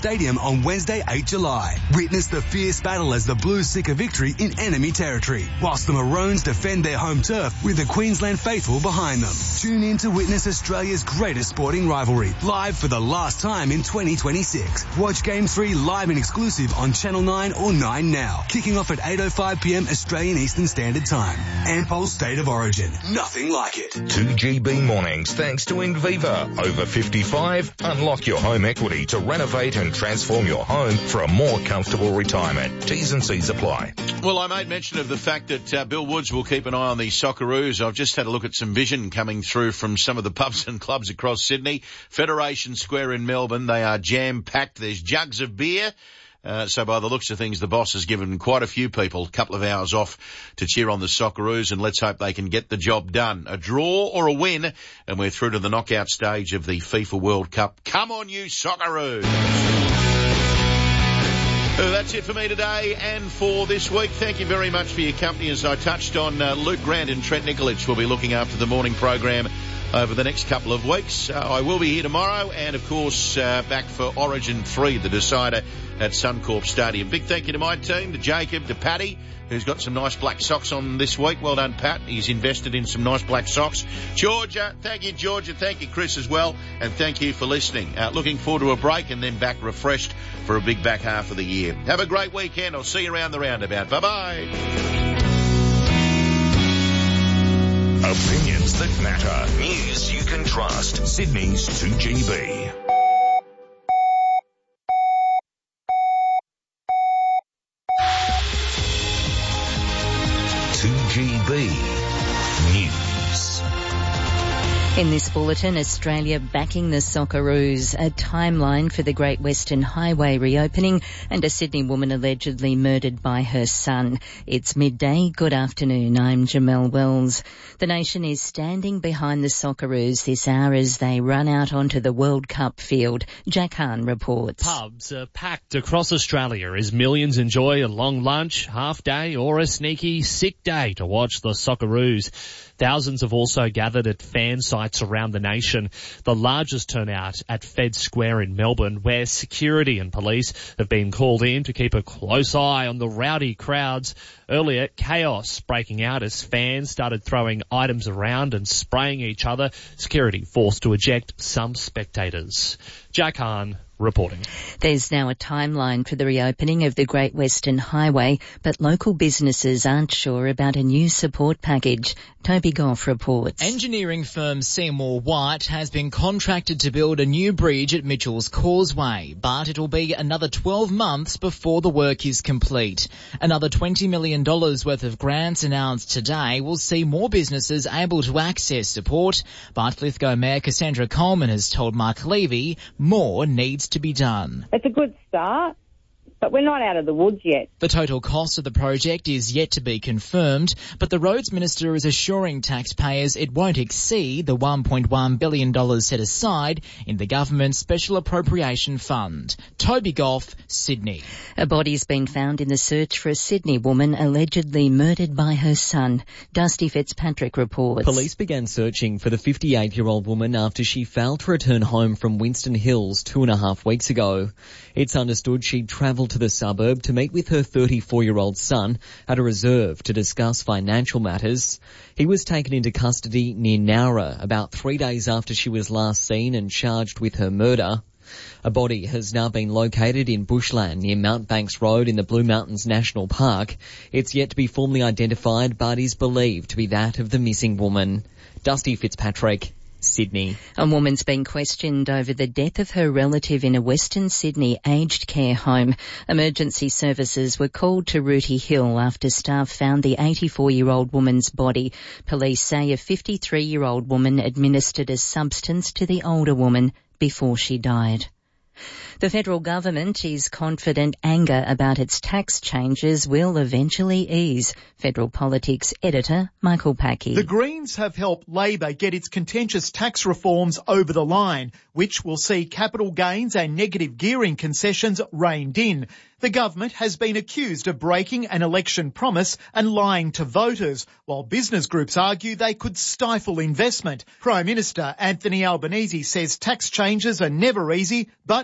Stadium on Wednesday, 8 July. Witness the fierce battle as the Blues seek a victory in enemy territory, whilst the Maroons defend their home turf with the Queensland faithful behind them. Tune in to witness Australia's greatest sporting rivalry, live for the last time in 2026. Watch Game 3 live and exclusive on Channel 9 or 9 Now. Kicking off at 8:05pm Australian Eastern Standard Time. Ampol State of Origin. Nothing like it. 2GB mornings thanks to Inviva. Over 55, unlock your home equity to renovate and transform your home for a more comfortable retirement. T's and C's apply. Well, I made mention of the fact that Bill Woods will keep an eye on the Socceroos. I've just had a look at some vision coming through from some of the pubs and clubs across Sydney. Federation Square in Melbourne, they are jam-packed. There's jugs of beer. So by the looks of things, the boss has given quite a few people a couple of hours off to cheer on the Socceroos, and let's hope they can get the job done. A draw or a win, and we're through to the knockout stage of the FIFA World Cup. Come on, you Socceroos! That's it for me today and for this week. Thank you very much for your company. As I touched on, Luke Grant and Trent Nikolic will be looking after the morning program over the next couple of weeks. I will be here tomorrow and, of course, back for Origin 3, the decider at Suncorp Stadium. Big thank you to my team, to Jacob, to Paddy, who's got some nice black socks on this week. Well done, Pat. He's invested in some nice black socks. Georgia, thank you, Georgia. Thank you, Chris, as well. And thank you for listening. Looking forward to a break and then back refreshed for a big back half of the year. Have a great weekend. I'll see you around the roundabout. Bye-bye. Opinions that matter. News you can trust. Sydney's 2GB. 2GB News. In this bulletin, Australia backing the Socceroos, a timeline for the Great Western Highway reopening, and a Sydney woman allegedly murdered by her son. It's midday. Good afternoon. I'm Jamelle Wells. The nation is standing behind the Socceroos this hour as they run out onto the World Cup field. Jack Hahn reports. Pubs are packed across Australia as millions enjoy a long lunch, half day or a sneaky sick day to watch the Socceroos. Thousands have also gathered at fan sites around the nation. The largest turnout at Fed Square in Melbourne, where security and police have been called in to keep a close eye on the rowdy crowds. Earlier, chaos breaking out as fans started throwing items around and spraying each other. Security forced to eject some spectators. Jack Hahn reporting. There's now a timeline for the reopening of the Great Western Highway, but local businesses aren't sure about a new support package. Toby Goff reports. Engineering firm Seymour White has been contracted to build a new bridge at Mitchell's Causeway, but it'll be another 12 months before the work is complete. Another $20 million worth of grants announced today will see more businesses able to access support, but Lithgow Mayor Cassandra Coleman has told Mark Levy more needs to be done. It's a good start, but we're not out of the woods yet. The total cost of the project is yet to be confirmed, but the Roads Minister is assuring taxpayers it won't exceed the $1.1 billion set aside in the government's Special Appropriation Fund. Toby Goff, Sydney. A body's been found in the search for a Sydney woman allegedly murdered by her son. Dusty Fitzpatrick reports. Police began searching for the 58-year-old woman after she failed to return home from Winston Hills 2.5 weeks ago. It's understood she'd travelled to the suburb to meet with her 34-year-old son at a reserve to discuss financial matters. He was taken into custody near Nowra about 3 days after she was last seen and charged with her murder. A body has now been located in bushland near Mount Banks Road in the Blue Mountains National Park. It's yet to be formally identified, but is believed to be that of the missing woman. Dusty Fitzpatrick, Sydney. A woman's been questioned over the death of her relative in a Western Sydney aged care home. Emergency services were called to Rooty Hill after staff found the 84-year-old woman's body. Police say a 53-year-old woman administered a substance to the older woman before she died. The federal government is confident anger about its tax changes will eventually ease. Federal Politics editor Michael Packey. The Greens have helped Labor get its contentious tax reforms over the line, which will see capital gains and negative gearing concessions reined in. The government has been accused of breaking an election promise and lying to voters, while business groups argue they could stifle investment. Prime Minister Anthony Albanese says tax changes are never easy, but are in the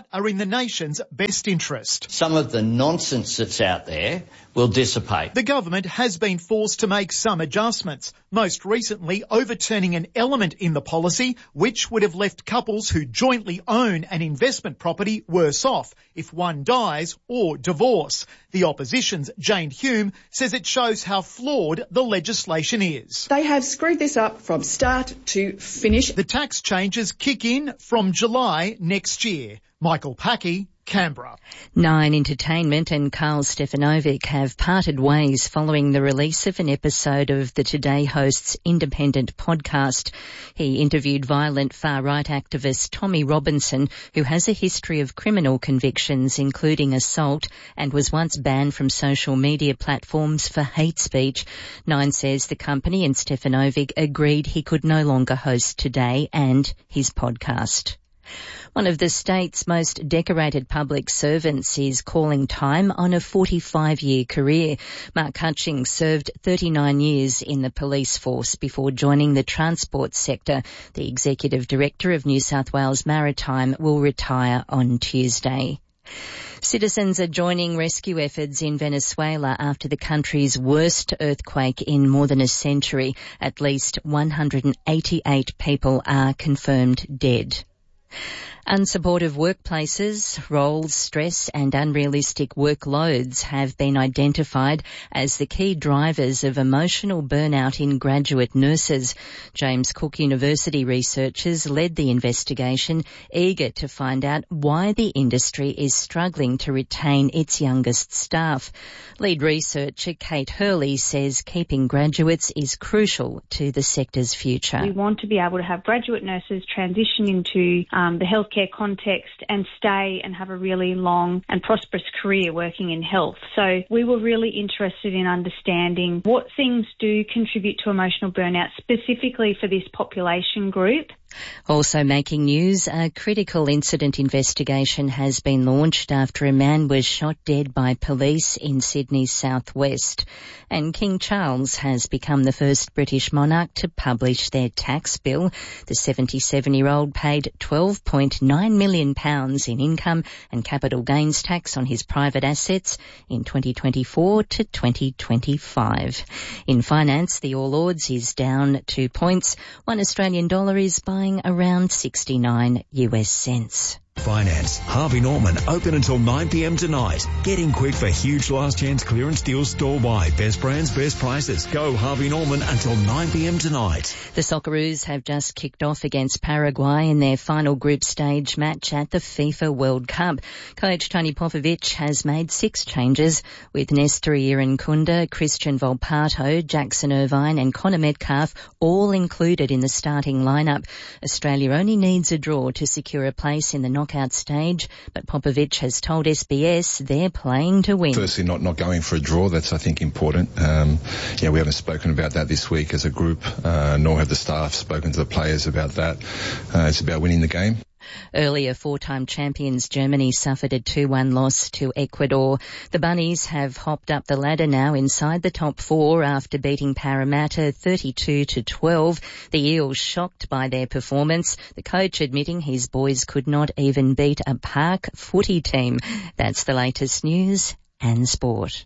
nation's best interest. Some of the nonsense that's out there will dissipate. The government has been forced to make some adjustments, most recently overturning an element in the policy which would have left couples who jointly own an investment property worse off if one dies or divorce. The opposition's Jane Hume says it shows how flawed the legislation is. They have screwed this up from start to finish. The tax changes kick in from July next year. Michael Packey, Canberra. Nine Entertainment and Carl Stefanovic have parted ways following the release of an episode of the Today host's independent podcast. He interviewed violent far-right activist Tommy Robinson, who has a history of criminal convictions, including assault, and was once banned from social media platforms for hate speech. Nine says the company and Stefanovic agreed he could no longer host Today and his podcast. One of the state's most decorated public servants is calling time on a 45-year career. Mark Hutchings served 39 years in the police force before joining the transport sector. The Executive Director of New South Wales Maritime will retire on Tuesday. Citizens are joining rescue efforts in Venezuela after the country's worst earthquake in more than a century. At least 188 people are confirmed dead. Unsupportive workplaces, roles, stress and unrealistic workloads have been identified as the key drivers of emotional burnout in graduate nurses. James Cook University researchers led the investigation, eager to find out why the industry is struggling to retain its youngest staff. Lead researcher Kate Hurley says keeping graduates is crucial to the sector's future. We want to be able to have graduate nurses transition into the healthcare context and stay and have a really long and prosperous career working in health. So we were really interested in understanding what things do contribute to emotional burnout specifically for this population group. Also making news, a critical incident investigation has been launched after a man was shot dead by police in Sydney's southwest. And King Charles has become the first British monarch to publish their tax bill. The 77-year-old paid £12.9 million in income and capital gains tax on his private assets in 2024 to 2025. In finance, the All Ords is down 2 points. $1 Australian is buying around 69 US cents. Finance. Harvey Norman open until 9 p.m. tonight. Get in quick for huge last chance clearance deals store-wide. Best brands, best prices. Go Harvey Norman until 9 p.m. tonight. The Socceroos have just kicked off against Paraguay in their final group stage match at the FIFA World Cup. Coach Tony Popovic has made 6 changes, with Nestor Irankunda, Christian Volpato, Jackson Irvine and Connor Metcalf all included in the starting lineup. Australia only needs a draw to secure a place in the knockout stage, but Popovic has told SBS they're playing to win. Firstly, not going for a draw. That's, I think, important. We haven't spoken about that this week as a group, nor have the staff spoken to the players about that. It's about winning the game. Earlier, 4-time champions Germany suffered a 2-1 loss to Ecuador. The Bunnies have hopped up the ladder now inside the top 4 after beating Parramatta 32-12. The Eels shocked by their performance, the coach admitting his boys could not even beat a park footy team. That's the latest news and sport.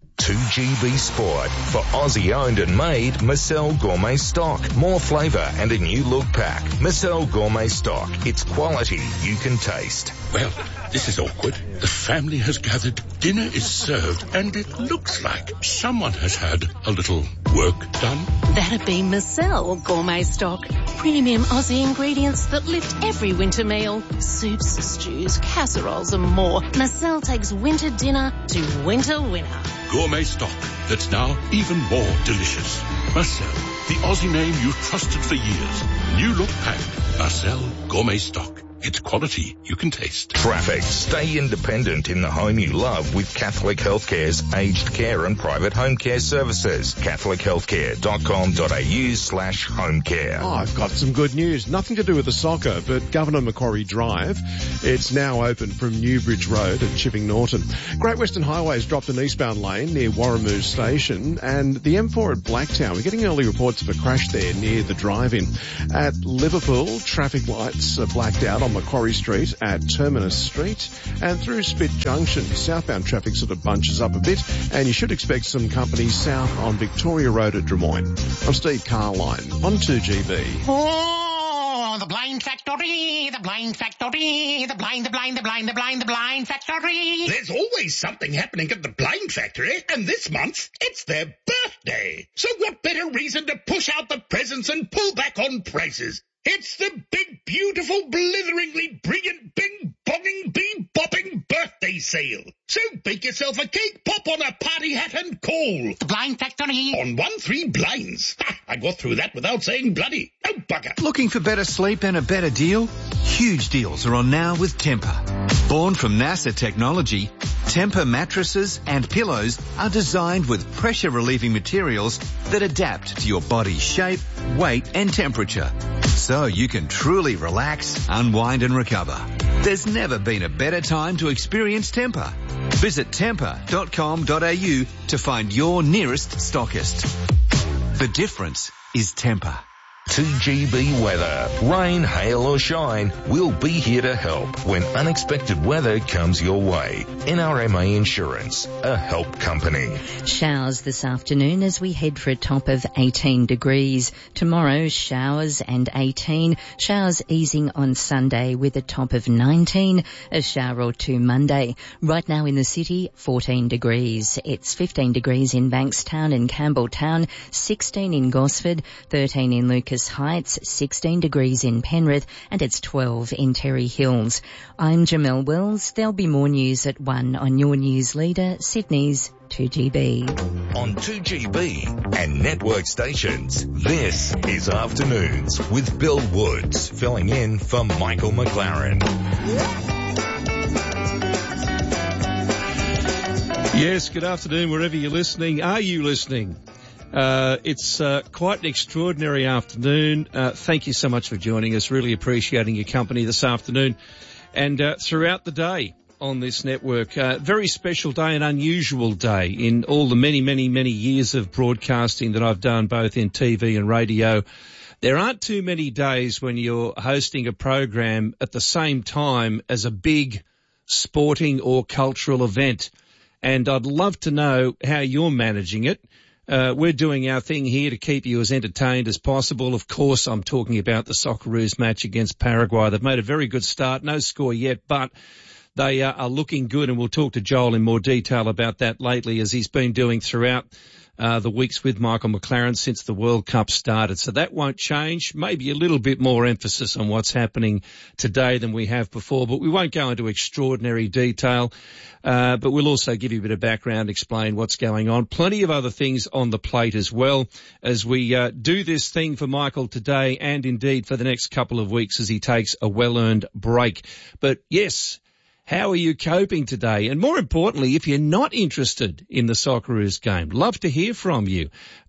2GB Sport for Aussie owned and made Marcel Gourmet Stock. More flavour and a new look pack. Marcel Gourmet Stock. It's quality you can taste. Well, this is awkward. The family has gathered, dinner is served, and it looks like someone has had a little work done. That'd be Marcel Gourmet Stock. Premium Aussie ingredients that lift every winter meal. Soups, stews, casseroles and more. Marcel takes winter dinner to winter winner. Gourmet Stock that's now even more delicious. Marcel, the Aussie name you've trusted for years. New look pack. Marcel Gourmet Stock. It's quality you can taste. Traffic. Stay independent in the home you love with Catholic Healthcare's aged care and private home care services. CatholicHealthcare.com.au/home care. Oh, I've got some good news. Nothing to do with the soccer, but Governor Macquarie Drive, it's now open from Newbridge Road at Chipping Norton. Great Western Highway has dropped an eastbound lane near Warramoo Station, and the M4 at Blacktown. We're getting early reports of a crash there near the drive-in. At Liverpool, traffic lights are blacked out on Macquarie Street at Terminus Street and through Spit Junction. Southbound traffic sort of bunches up a bit, and you should expect some company south on Victoria Road at Drummoyne. I'm Steve Carline on 2GB. Oh, the blind factory, the blind factory, the blind factory. There's always something happening at the blind factory, and this month it's their birthday. So what better reason to push out the presents and pull back on prices? It's the big, beautiful, blitheringly brilliant, bing-bonging, bee-bopping birthday sale. So bake yourself a cake, pop on a party hat and call. The Blind Factory. On 1-3 Blinds. Ha, I got through that without saying bloody. Oh, bugger. Looking for better sleep and a better deal? Huge deals are on now with Tempur. Born from NASA technology, Tempur mattresses and pillows are designed with pressure-relieving materials that adapt to your body's shape, weight and temperature, so you can truly relax, unwind and recover. There's never been a better time to experience Tempur. Visit tempur.com.au to find your nearest stockist. The difference is Tempur. 2GB weather. Rain, hail or shine, we'll be here to help when unexpected weather comes your way. NRMA Insurance, a help company. Showers this afternoon as we head for a top of 18 degrees. Tomorrow, showers and 18. Showers easing on Sunday with a top of 19. A shower or two Monday. Right now in the city, 14 degrees. It's 15 degrees in Bankstown and Campbelltown, 16 in Gosford, 13 in Lucas Heights, 16 degrees in Penrith, and it's 12 in Terry Hills. I'm Jamelle Wells. There'll be more news at 1 on your news leader, Sydney's 2GB. On 2GB and network stations, this is Afternoons with Bill Woods, filling in for Michael McLaren. Yes, good afternoon wherever you're listening. Are you listening? It's quite an extraordinary afternoon. Thank you so much for joining us. Really appreciating your company this afternoon and throughout the day on this network. Very special day, an unusual day in all the many, many, many years of broadcasting that I've done both in TV and radio. There aren't too many days when you're hosting a program at the same time as a big sporting or cultural event. And I'd love to know how you're managing it. We're doing our thing here to keep you as entertained as possible. Of course, I'm talking about the Socceroos match against Paraguay. They've made a very good start. No score yet, but they are looking good, and we'll talk to Joel in more detail about that lately, as he's been doing throughout the weeks with Michael McLaren since the World Cup started. So that won't change. Maybe a little bit more emphasis on what's happening today than we have before, but we won't go into extraordinary detail. But we'll also give you a bit of background, explain what's going on. Plenty of other things on the plate as well as we do this thing for Michael today and indeed for the next couple of weeks as he takes a well-earned break. But yes, how are you coping today? And more importantly, if you're not interested in the Socceroos game, love to hear from you.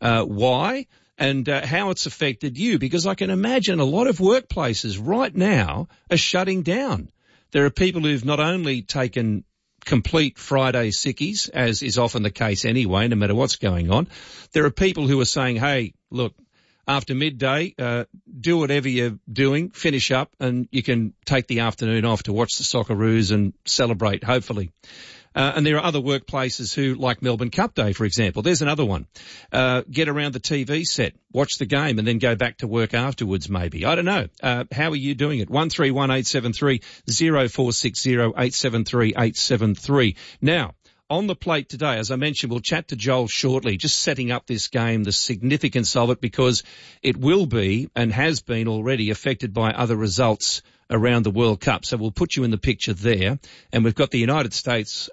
Why? And how it's affected you, because I can imagine a lot of workplaces right now are shutting down. There are people who've not only taken complete Friday sickies, as is often the case anyway, no matter what's going on. There are people who are saying, hey, look, after midday, do whatever you're doing, finish up, and you can take the afternoon off to watch the Socceroos and celebrate, hopefully. And there are other workplaces who, like Melbourne Cup Day, for example. There's another one. Get around the TV set, watch the game, and then go back to work afterwards, maybe. I don't know. How are you doing it? 131873 0460 873 873. Now, on the plate today, as I mentioned, we'll chat to Joel shortly, just setting up this game, the significance of it, because it will be and has been already affected by other results around the World Cup. So we'll put you in the picture there. And we've got the United States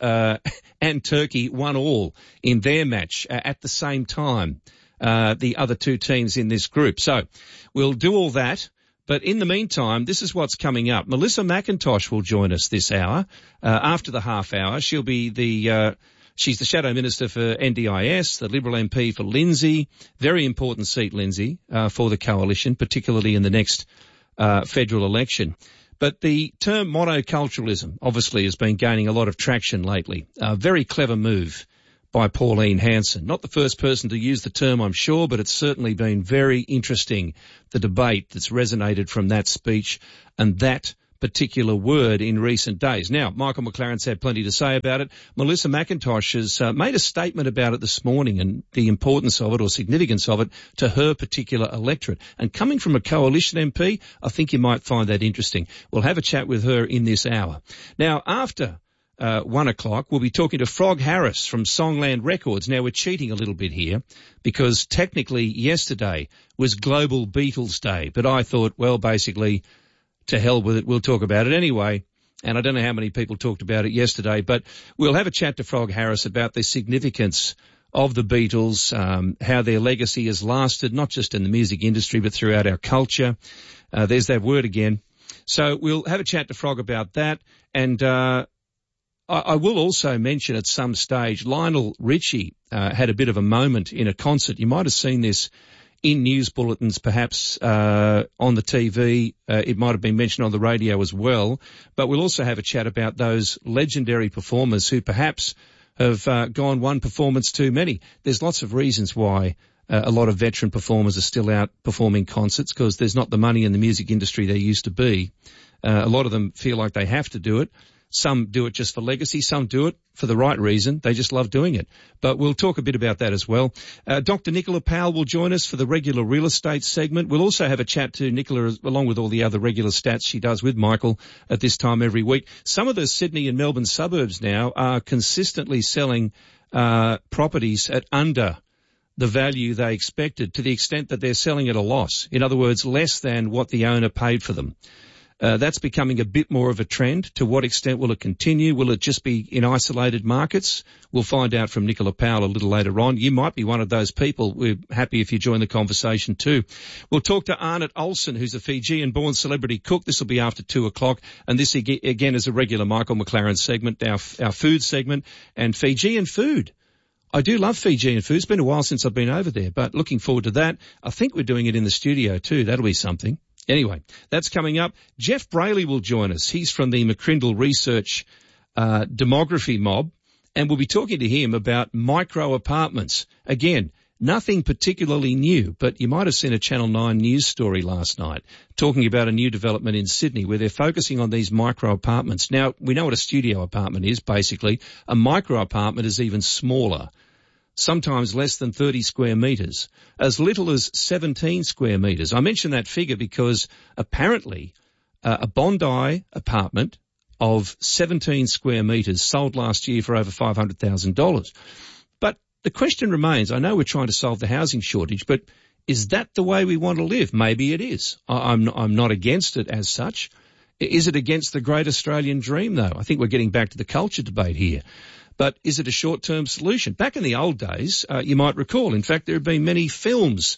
and Turkey 1-1 in their match at the same time, the other two teams in this group. So we'll do all that. But in the meantime, this is what's coming up. Melissa McIntosh will join us this hour, after the half hour. She'll be she's the Shadow Minister for NDIS, the Liberal MP for Lindsay. Very important seat, Lindsay, for the coalition, particularly in the next federal election. But the term monoculturalism obviously has been gaining a lot of traction lately. A very clever move by Pauline Hanson. Not the first person to use the term, I'm sure, but it's certainly been very interesting, the debate that's resonated from that speech, and that particular word in recent days. Now, Michael McLaren's had plenty to say about it. Melissa McIntosh has made a statement about it this morning and the importance of it or significance of it to her particular electorate. And coming from a coalition MP, I think you might find that interesting. We'll have a chat with her in this hour. Now, after 1 o'clock, we'll be talking to Frog Harris from Songland Records. Now, we're cheating a little bit here because technically yesterday was Global Beatles Day, but I thought, well, basically, to hell with it, we'll talk about it anyway. And I don't know how many people talked about it yesterday, but we'll have a chat to Frog Harris about the significance of the Beatles, how their legacy has lasted, not just in the music industry, but throughout our culture. There's that word again. So we'll have a chat to Frog about that. And I will also mention at some stage, Lionel Richie had a bit of a moment in a concert. You might have seen this in news bulletins, perhaps on the TV. It might have been mentioned on the radio as well. But we'll also have a chat about those legendary performers who perhaps have gone one performance too many. There's lots of reasons why a lot of veteran performers are still out performing concerts, because there's not the money in the music industry there used to be. A lot of them feel like they have to do it. Some do it just for legacy. Some do it for the right reason. They just love doing it. But we'll talk a bit about that as well. Dr. Nicola Powell will join us for the regular real estate segment. We'll also have a chat to Nicola along with all the other regular stats she does with Michael at this time every week. Some of the Sydney and Melbourne suburbs now are consistently selling properties at under the value they expected, to the extent that they're selling at a loss. In other words, less than what the owner paid for them. That's becoming a bit more of a trend. To what extent will it continue? Will it just be in isolated markets? We'll find out from Nicola Powell a little later on. You might be one of those people. We're happy if you join the conversation too. We'll talk to Arnott Olsen, who's a Fijian-born celebrity cook. This will be after 2 o'clock. And this again is a regular Michael McLaren segment, our food segment, and Fijian food. I do love Fijian food. It's been a while since I've been over there, but looking forward to that. I think we're doing it in the studio too. That'll be something. Anyway, that's coming up. Jeff Brayley will join us. He's from the McCrindle Research demography mob, and we'll be talking to him about micro apartments. Again, nothing particularly new, but you might have seen a Channel 9 news story last night talking about a new development in Sydney where they're focusing on these micro apartments. Now, we know what a studio apartment is, basically. A micro apartment is even smaller, sometimes less than 30 square metres, as little as 17 square metres. I mention that figure because apparently a Bondi apartment of 17 square metres sold last year for over $500,000. But the question remains, I know we're trying to solve the housing shortage, but is that the way we want to live? Maybe it is. I'm not against it as such. Is it against the great Australian dream, though? I think we're getting back to the culture debate here. But is it a short-term solution? Back in the old days, you might recall, in fact, there have been many films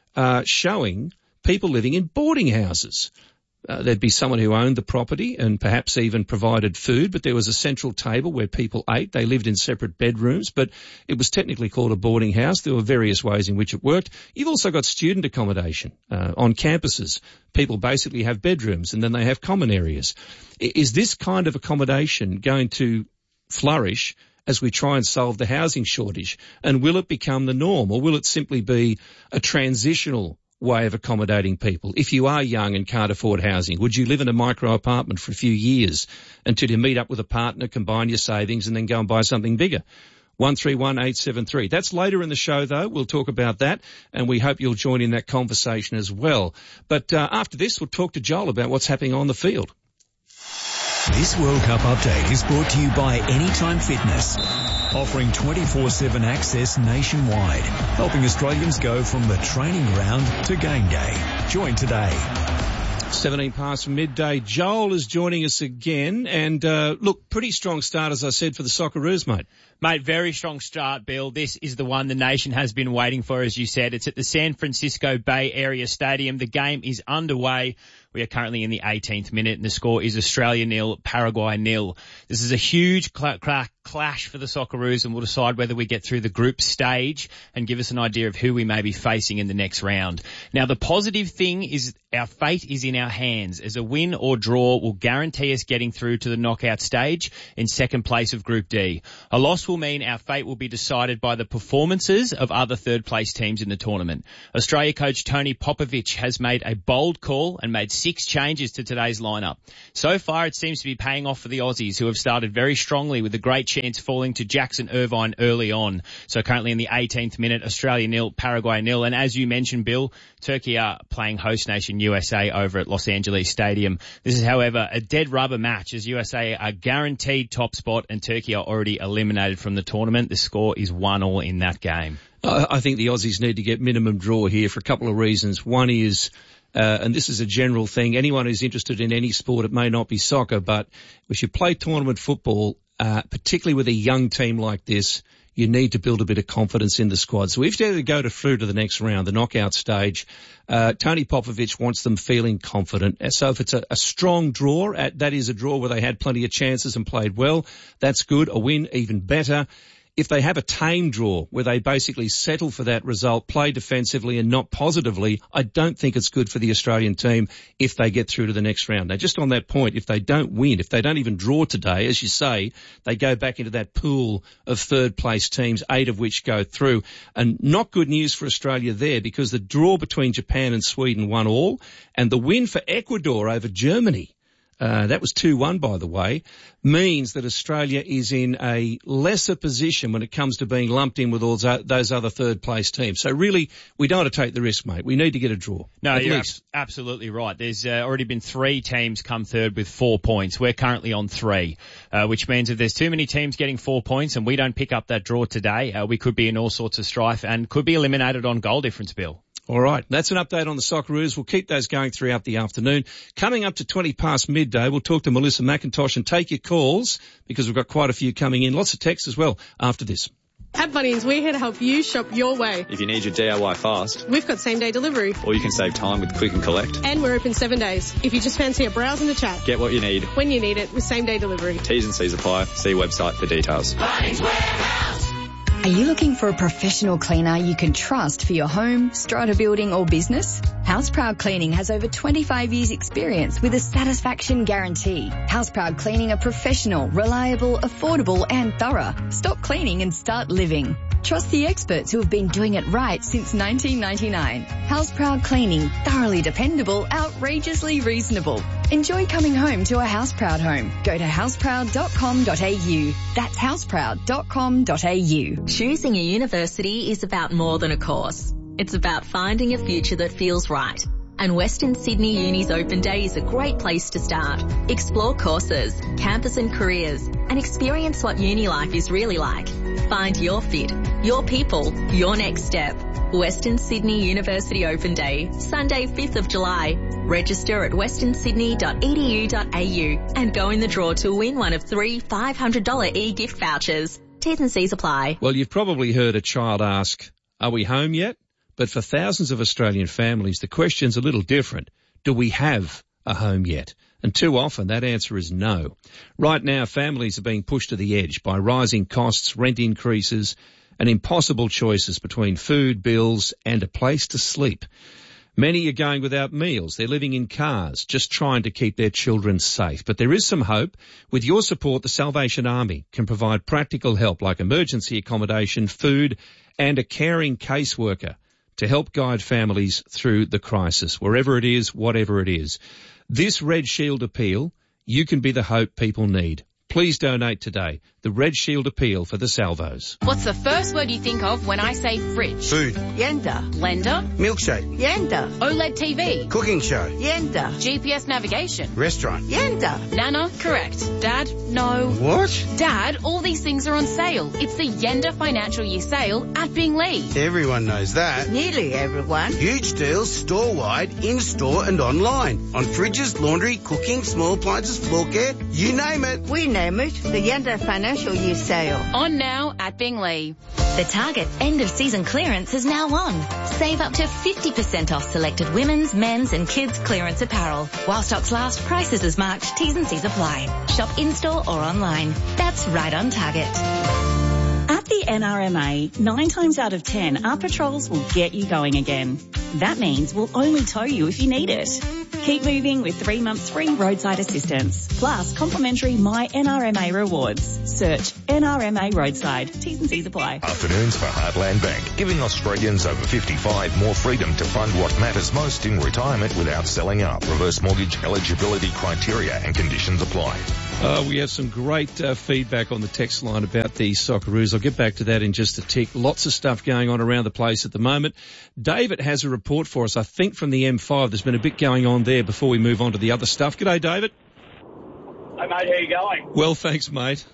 showing people living in boarding houses. There'd be someone who owned the property and perhaps even provided food, but there was a central table where people ate. They lived in separate bedrooms, but it was technically called a boarding house. There were various ways in which it worked. You've also got student accommodation on campuses. People basically have bedrooms and then they have common areas. Is this kind of accommodation going to flourish as we try and solve the housing shortage? And will it become the norm, or will it simply be a transitional way of accommodating people? If you are young and can't afford housing, would you live in a micro apartment for a few years until you meet up with a partner, combine your savings and then go and buy something bigger? 131873. That's later in the show, though. We'll talk about that, and we hope you'll join in that conversation as well. But after this, we'll talk to Joel about what's happening on the field. This World Cup update is brought to you by Anytime Fitness, offering 24/7 access nationwide, helping Australians go from the training ground to game day. Join today. 17 past midday. Joel is joining us again, and look, pretty strong start, as I said, for the Socceroos, mate. Mate, very strong start, Bill. This is the one the nation has been waiting for, as you said. It's at the San Francisco Bay Area Stadium. The game is underway. We are currently in the 18th minute, and the score is Australia 0, Paraguay 0. This is a huge clash for the Socceroos, and we'll decide whether we get through the group stage and give us an idea of who we may be facing in the next round. Now, the positive thing is our fate is in our hands, as a win or draw will guarantee us getting through to the knockout stage in second place of Group D. A loss will mean our fate will be decided by the performances of other third place teams in the tournament. Australia coach Tony Popovich has made a bold call and made 6 changes to today's lineup. So far, it seems to be paying off for the Aussies, who have started very strongly with a great chance falling to Jackson Irvine early on. So currently in the 18th minute, Australia 0, Paraguay 0. And as you mentioned, Bill, Turkey are playing host nation USA over at Los Angeles Stadium. This is, however, a dead rubber match as USA are guaranteed top spot and Turkey are already eliminated from the tournament. The score is 1-1 in that game. I think the Aussies need to get minimum draw here for a couple of reasons. One is, and this is a general thing, anyone who's interested in any sport, it may not be soccer, but if you play tournament football, particularly with a young team like this, you need to build a bit of confidence in the squad. So if they're to go through to the next round, the knockout stage, Tony Popovich wants them feeling confident. So if it's a strong draw, that is a draw where they had plenty of chances and played well, that's good. A win, even better. If they have a tame draw where they basically settle for that result, play defensively and not positively, I don't think it's good for the Australian team if they get through to the next round. Now, just on that point, if they don't win, if they don't even draw today, as you say, they go back into that pool of third-place teams, 8 of which go through. And not good news for Australia there because the draw between Japan and Sweden 1-1, and the win for Ecuador over Germany, that was 2-1, by the way, means that Australia is in a lesser position when it comes to being lumped in with all those other third-place teams. So really, we don't want to take the risk, mate. We need to get a draw. No, you're absolutely right. There's already been 3 teams come third with 4 points. We're currently on 3, which means if there's too many teams getting 4 points and we don't pick up that draw today, we could be in all sorts of strife and could be eliminated on goal difference, Bill. All right, that's an update on the Socceroos. We'll keep those going throughout the afternoon. Coming up to 20 past midday, we'll talk to Melissa McIntosh and take your calls because we've got quite a few coming in. Lots of texts as well after this. At Bunnings, we're here to help you shop your way. If you need your DIY fast, we've got same-day delivery. Or you can save time with Click and Collect. And we're open 7 days. If you just fancy a browse and a chat. Get what you need. When you need it with same-day delivery. T's and C's apply. See website for details. Bunnings Warehouse. Are you looking for a professional cleaner you can trust for your home, strata building or business? Houseproud Cleaning has over 25 years experience with a satisfaction guarantee. Houseproud Cleaning are professional, reliable, affordable and thorough. Stop cleaning and start living. Trust the experts who have been doing it right since 1999. Houseproud Cleaning, thoroughly dependable, outrageously reasonable. Enjoy coming home to a Houseproud home. Go to houseproud.com.au. That's houseproud.com.au. Choosing a university is about more than a course. It's about finding a future that feels right. And Western Sydney Uni's Open Day is a great place to start. Explore courses, campus and careers, and experience what uni life is really like. Find your fit, your people, your next step. Western Sydney University Open Day, Sunday 5th of July. Register at westernsydney.edu.au and go in the draw to win one of 3 $500 e-gift vouchers. T's and C's apply. Well, you've probably heard a child ask, are we home yet? But for thousands of Australian families, the question's a little different. Do we have a home yet? And too often that answer is no. Right now, families are being pushed to the edge by rising costs, rent increases, and impossible choices between food, bills, and a place to sleep. Many are going without meals. They're living in cars, just trying to keep their children safe. But there is some hope. With your support, the Salvation Army can provide practical help like emergency accommodation, food, and a caring caseworker to help guide families through the crisis, wherever it is, whatever it is. This Red Shield appeal, you can be the hope people need. Please donate today. The Red Shield appeal for the Salvos. What's the first word you think of when I say fridge? Food. Yenda. Blender. Milkshake. Yenda. OLED TV. Cooking show. Yenda. GPS navigation. Restaurant. Yenda. Nana. Correct. Dad. No. What? Dad, all these things are on sale. It's the Yenda Financial Year sale at Binglee. Everyone knows that. Nearly everyone. Huge deals store-wide, in-store and online. On fridges, laundry, cooking, small appliances, floor care, you name it. We name it the Yenda Financial Year sale. On now at Binglee. The Target end of season clearance is now on. Save up to 50% off selected women's, men's and kids clearance apparel. While stocks last, prices as March, T's and C's apply. Shop in-store or online. That's right on Target. At the NRMA, 9 times out of 10, our patrols will get you going again. That means we'll only tow you if you need it. Keep moving with 3 months free roadside assistance. Plus, complimentary My NRMA rewards. Search NRMA Roadside. T's and C's apply. Afternoons for Heartland Bank, giving Australians over 55 more freedom to fund what matters most in retirement without selling up. Reverse mortgage eligibility criteria and conditions apply. We have some great feedback on the text line about the Socceroos. I'll get back to that in just a tick. Lots of stuff going on around the place at the moment. David has a report for us, I think, from the M5. There's been a bit going on there before we move on to the other stuff. G'day, David. Hey, mate, how you going? Well, thanks, mate.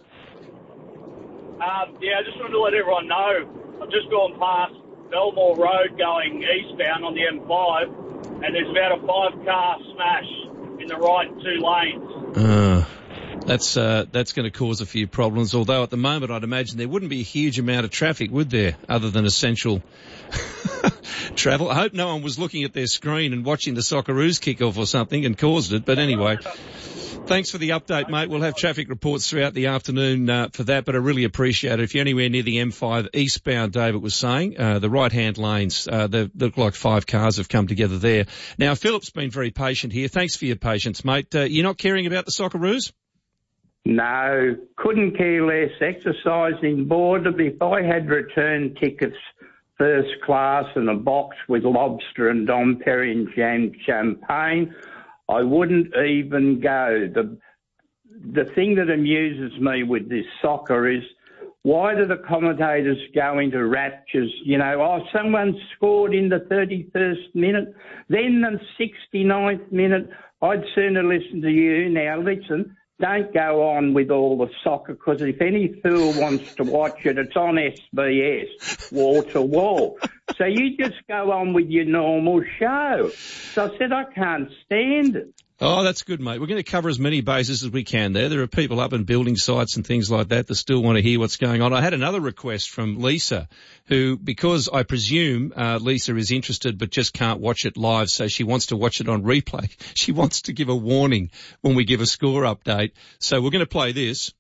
I just wanted to let everyone know, I've just gone past Belmore Road going eastbound on the M5, and there's about a 5-car smash in the right 2 lanes. That's going to cause a few problems, although at the moment I'd imagine there wouldn't be a huge amount of traffic, would there, other than essential travel. I hope no one was looking at their screen and watching the Socceroos kick off or something and caused it, but anyway. Thanks for the update, mate. We'll have traffic reports throughout the afternoon for that, but I really appreciate it. If you're anywhere near the M5 eastbound, David was saying, the right-hand lanes, they look like 5 cars have come together there. Now, Philip's been very patient here. Thanks for your patience, mate. You're not caring about the Socceroos? No, couldn't care less. Exercising boredom. If I had return tickets first class and a box with lobster and Dom Perignon jam champagne, I wouldn't even go. The thing that amuses me with this soccer is, why do the commentators go into raptures? You know, someone scored in the 31st minute, then the 69th minute. I'd sooner listen to you. Now, listen, don't go on with all the soccer, because if any fool wants to watch it, it's on SBS, wall to wall. So you just go on with your normal show. So I said, I can't stand it. Oh, that's good, mate. We're going to cover as many bases as we can there. There are people up in building sites and things like that still want to hear what's going on. I had another request from Lisa, who, because I presume Lisa is interested but just can't watch it live, so she wants to watch it on replay. She wants to give a warning when we give a score update. So we're going to play this.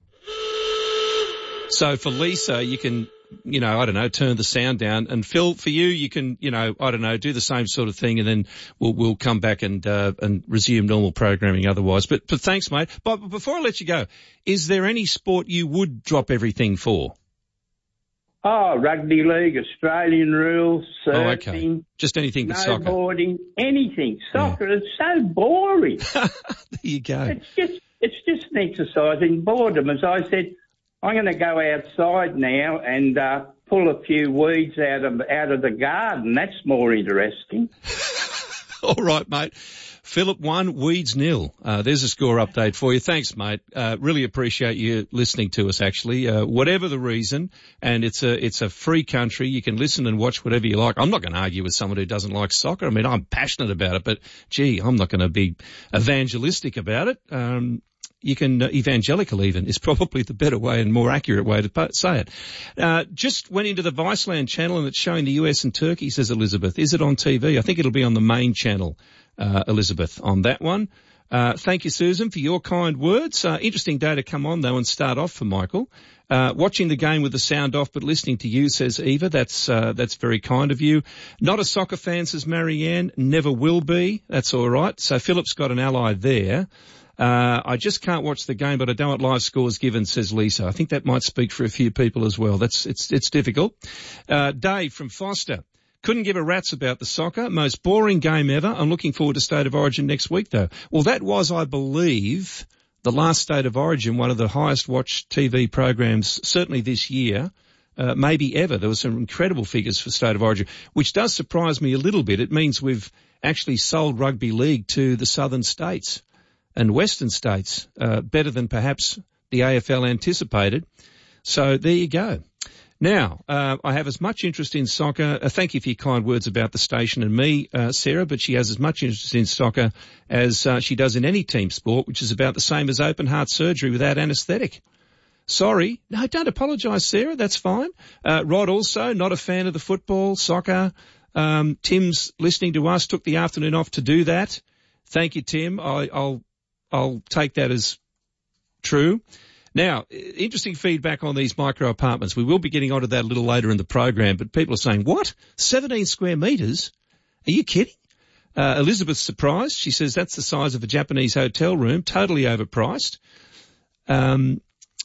So for Lisa, you can, turn the sound down. And Phil, for you, you can, do the same sort of thing, and then we'll come back and resume normal programming otherwise. But thanks, mate. But before I let you go, is there any sport you would drop everything for? Oh, rugby league, Australian rules, surfing. Oh, okay. Just anything but soccer. Snowboarding, anything. Soccer is so boring. There you go. It's just an exercise in boredom. As I said, I'm going to go outside now and pull a few weeds out of the garden. That's more interesting. All right, mate. Philip 1, Weeds 0. There's a score update for you. Thanks, mate. Really appreciate you listening to us, actually. Whatever the reason, and it's a free country. You can listen and watch whatever you like. I'm not going to argue with someone who doesn't like soccer. I mean, I'm passionate about it, but, gee, I'm not going to be evangelistic about it. You can, evangelical even, is probably the better way and more accurate way to say it. Just went into the Viceland channel and it's showing the US and Turkey, says Elizabeth. Is it on TV? I think it'll be on the main channel, Elizabeth, on that one. Thank you, Susan, for your kind words. Interesting day to come on, though, and start off for Michael. Watching the game with the sound off, but listening to you, says Eva. That's very kind of you. Not a soccer fan, says Marianne. Never will be. That's all right. So Philip's got an ally there. I just can't watch the game, but I don't want live scores given, says Lisa. I think that might speak for a few people as well. It's difficult. Dave from Foster. Couldn't give a rat's about the soccer. Most boring game ever. I'm looking forward to State of Origin next week, though. Well, that was, I believe, the last State of Origin, one of the highest watched TV programs, certainly this year, maybe ever. There were some incredible figures for State of Origin, which does surprise me a little bit. It means we've actually sold rugby league to the southern states and western states, better than perhaps the AFL anticipated. So there you go. Now, I have as much interest in soccer. Thank you for your kind words about the station and me, Sarah, but she has as much interest in soccer as she does in any team sport, which is about the same as open heart surgery without anaesthetic. Sorry. No, don't apologise, Sarah. That's fine. Rod also, not a fan of the football, soccer. Tim's listening to us, took the afternoon off to do that. Thank you, Tim. I'll take that as true. Now, interesting feedback on these micro apartments. We will be getting onto that a little later in the program, but people are saying, what? 17 square metres? Are you kidding? Elizabeth's surprised. She says that's the size of a Japanese hotel room, totally overpriced. And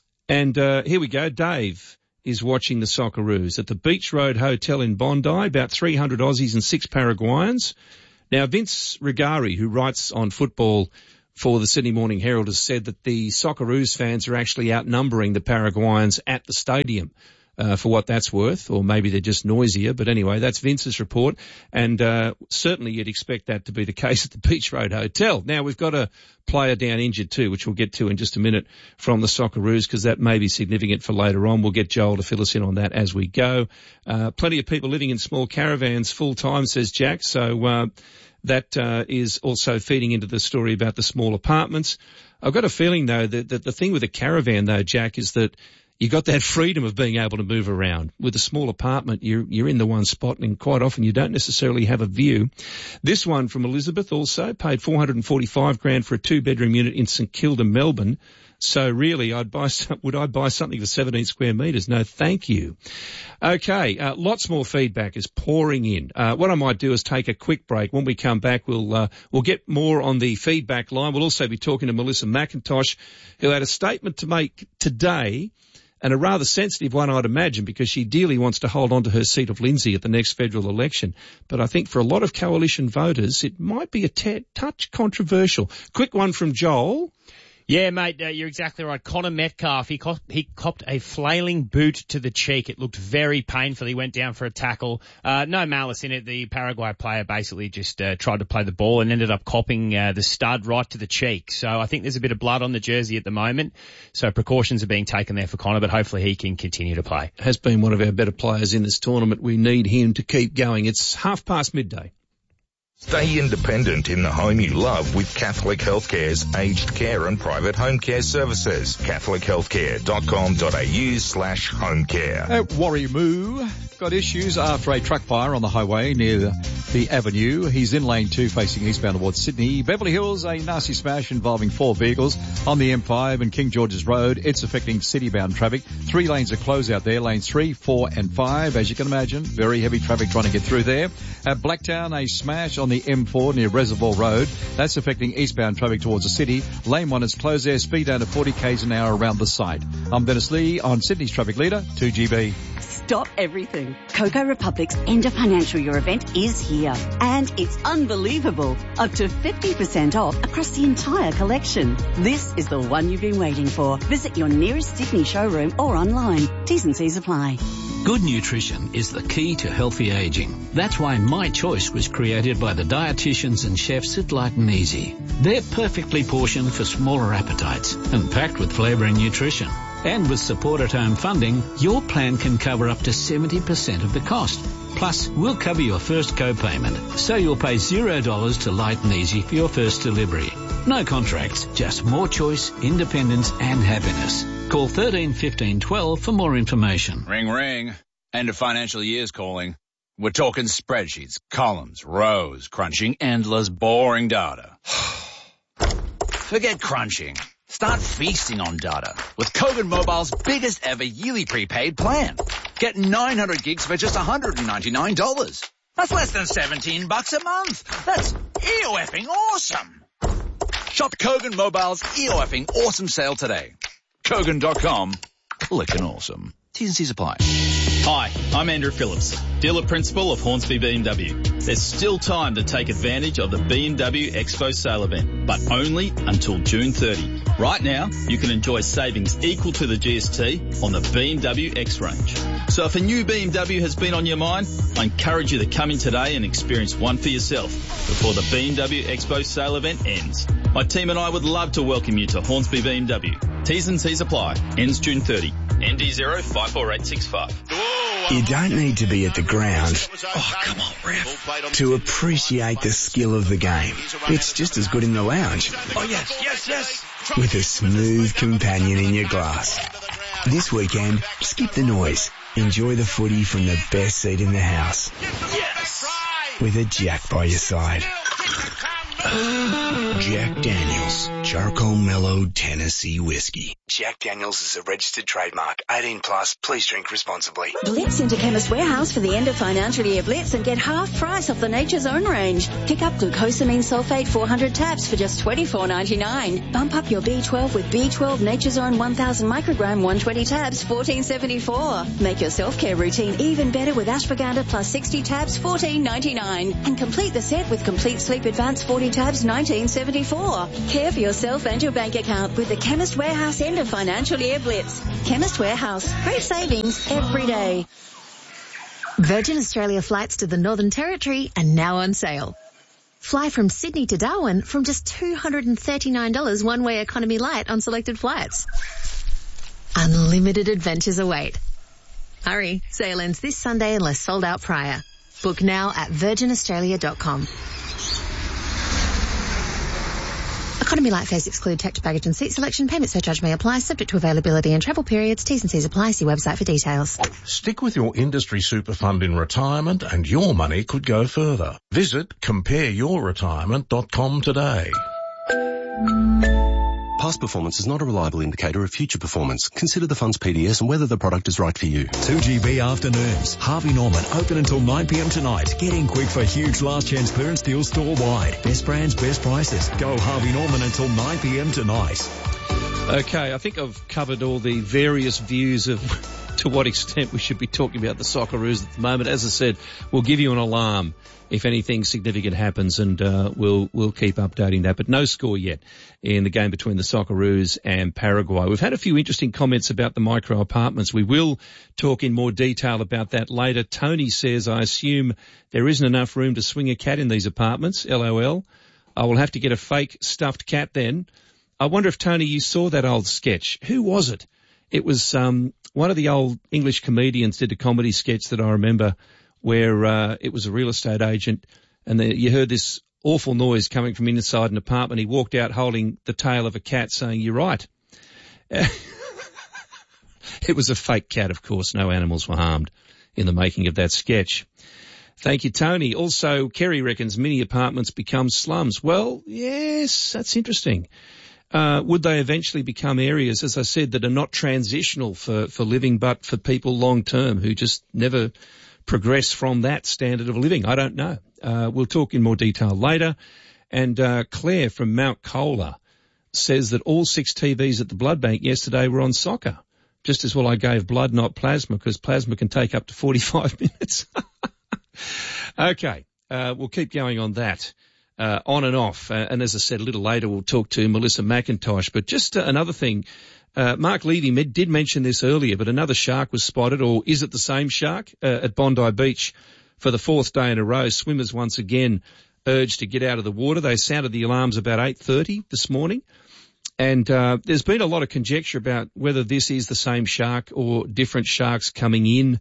here we go. Dave is watching the Socceroos at the Beach Road Hotel in Bondi, about 300 Aussies and 6 Paraguayans. Now, Vince Rigari, who writes on football for the Sydney Morning Herald, has said that the Socceroos fans are actually outnumbering the Paraguayans at the stadium. For what that's worth, or maybe they're just noisier. But anyway, that's Vince's report, and certainly you'd expect that to be the case at the Beach Road Hotel. Now, we've got a player down injured too, which we'll get to in just a minute from the Socceroos, because that may be significant for later on. We'll get Joel to fill us in on that as we go. Plenty of people living in small caravans full-time, says Jack, so that is also feeding into the story about the small apartments. I've got a feeling, though, that the thing with a caravan, though, Jack, is that you got that freedom of being able to move around. With a small apartment, you're in the one spot, and quite often you don't necessarily have a view. This one from Elizabeth also paid $445,000 for a 2-bedroom unit in St Kilda, Melbourne. So really, would I buy something for 17 square metres? No, thank you. Okay, lots more feedback is pouring in. What I might do is take a quick break. When we come back, we'll get more on the feedback line. We'll also be talking to Melissa McIntosh, who had a statement to make today, and a rather sensitive one, I'd imagine, because she dearly wants to hold on to her seat of Lindsay at the next federal election. But I think for a lot of coalition voters, it might be a touch controversial. Quick one from Joel. Yeah, mate, you're exactly right. Connor Metcalf, he copped a flailing boot to the cheek. It looked very painful. He went down for a tackle. No malice in it. The Paraguay player basically just tried to play the ball and ended up copping the stud right to the cheek. So I think there's a bit of blood on the jersey at the moment. So precautions are being taken there for Connor, but hopefully he can continue to play. Has been one of our better players in this tournament. We need him to keep going. It's midday. Stay independent in the home you love with Catholic Healthcare's aged care and private home care services. catholichealthcare.com.au/home care. At Warrimoo, got issues after a truck fire on the highway near the avenue. He's in lane 2 facing eastbound towards Sydney. Beverly Hills, a nasty smash involving 4 vehicles on the M5 and King George's Road. It's affecting city-bound traffic. 3 lanes are closed out there, lanes 3, 4 and 5. As you can imagine, very heavy traffic trying to get through there. At Blacktown, a smash on the M4 near Reservoir Road. That's affecting eastbound traffic towards the city. Lane 1 is closed there, speed down to 40 k's an hour around the site. I'm Dennis Lee on Sydney's Traffic Leader, 2GB. Stop everything. Coco Republic's End of Financial Year event is here. And it's unbelievable. Up to 50% off across the entire collection. This is the one you've been waiting for. Visit your nearest Sydney showroom or online. T's and C's apply. Good nutrition is the key to healthy aging. That's why My Choice was created by the dietitians and chefs at Light and Easy. They're perfectly portioned for smaller appetites and packed with flavour and nutrition. And with support at home funding, your plan can cover up to 70% of the cost. Plus, we'll cover your first co-payment, so you'll pay $0 to Light and Easy for your first delivery. No contracts, just more choice, independence and happiness. Call 13 15 12 for more information. Ring, ring. End of financial year's calling. We're talking spreadsheets, columns, rows, crunching endless, boring data. Forget crunching. Start feasting on data with Kogan Mobile's biggest ever yearly prepaid plan. Get 900 gigs for just $199. That's less than $17 a month. That's EOFing awesome. Shop Kogan Mobile's EOFing awesome sale today. Kogan.com. Lickin' awesome. T's and C's apply. Hi, I'm Andrew Phillips, dealer principal of Hornsby BMW. There's still time to take advantage of the BMW Expo sale event, but only until June 30. Right now, you can enjoy savings equal to the GST on the BMW X range. So if a new BMW has been on your mind, I encourage you to come in today and experience one for yourself before the BMW Expo sale event ends. My team and I would love to welcome you to Hornsby BMW. T's and C's apply. Ends June 30. ND054865. You don't need to be at the ground to appreciate the skill of the game. It's just as good in the lounge. Oh, yes, yes, yes. With a smooth companion in your glass. This weekend, skip the noise. Enjoy the footy from the best seat in the house. Yes. With a Jack by your side. Jack Daniels, charcoal mellowed Tennessee whiskey. Jack Daniels is a registered trademark. 18 plus. Please drink responsibly. Blitz into Chemist Warehouse for the end of financial year blitz and get half price off the Nature's Own range. Pick up glucosamine sulfate 400 tabs for just $24.99. Bump up your B12 with B12 Nature's Own 1000 microgram 120 tabs, $14.74. Make your self-care routine even better with ashwagandha plus 60 tabs, $14.99. And complete the set with Complete Sleep Advance 40 tabs, $19.74. Care for yourself and your bank account with the Chemist Warehouse end of financial year blitz. Chemist Warehouse. Great savings every day. Virgin Australia flights to the Northern Territory are now on sale. Fly from Sydney to Darwin from just $239 one-way economy light on selected flights. Unlimited adventures await. Hurry, sale ends this Sunday unless sold out prior. Book now at virginaustralia.com. Economy light fares exclude tech, baggage and seat selection. Payment surcharge may apply, subject to availability and travel periods. T's and C's apply. See website for details. Stick with your industry super fund in retirement and your money could go further. Visit compareyourretirement.com today. Past performance is not a reliable indicator of future performance. Consider the fund's PDS and whether the product is right for you. 2GB afternoons. Harvey Norman open until 9 p.m. tonight. Get in quick for huge last chance clearance deals store-wide. Best brands, best prices. Go Harvey Norman until 9 p.m. tonight. Okay, I think I've covered all the various views of to what extent we should be talking about the Socceroos at the moment. As I said, we'll give you an alarm if anything significant happens, and we'll keep updating that. But no score yet in the game between the Socceroos and Paraguay. We've had a few interesting comments about the micro apartments. We will talk in more detail about that later. Tony says, I assume there isn't enough room to swing a cat in these apartments. LOL. I will have to get a fake stuffed cat then. I wonder if, Tony, you saw that old sketch. Who was it? It was one of the old English comedians did a comedy sketch that I remember, where it was a real estate agent, and you heard this awful noise coming from inside an apartment. He walked out holding the tail of a cat saying, "You're right." It was a fake cat, of course. No animals were harmed in the making of that sketch. Thank you, Tony. Also, Kerry reckons mini apartments become slums. Well, yes, that's interesting. Would they eventually become areas, as I said, that are not transitional for living, but for people long term who just never progress from that standard of living? I don't know. We'll talk in more detail later. And Claire from Mount Colah says that all 6 TVs at the blood bank yesterday were on soccer. Just as well I gave blood, not plasma, because plasma can take up to 45 minutes. Okay, we'll keep going on that. On and off. And as I said, a little later we'll talk to Melissa McIntosh. But just another thing, Mark Levy did mention this earlier, but another shark was spotted, or is it the same shark, at Bondi Beach for the 4th day in a row. Swimmers once again urged to get out of the water. They sounded the alarms about 8:30 this morning. And there's been a lot of conjecture about whether this is the same shark or different sharks coming in.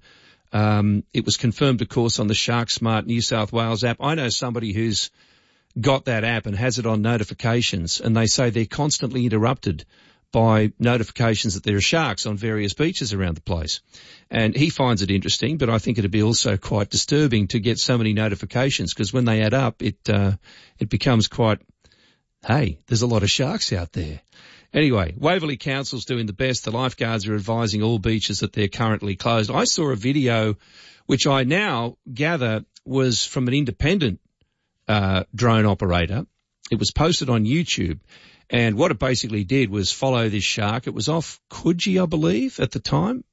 It was confirmed, of course, on the Shark Smart New South Wales app. I know somebody who's got that app and has it on notifications, and they say they're constantly interrupted by notifications that there are sharks on various beaches around the place. And he finds it interesting, but I think it'd be also quite disturbing to get so many notifications, because when they add up, it becomes quite, hey, there's a lot of sharks out there. Anyway, Waverley Council's doing the best. The lifeguards are advising all beaches that they're currently closed. I saw a video, which I now gather was from an independent drone operator. It was posted on YouTube, and what it basically did was follow this shark. It was off Coogee, I believe, at the time,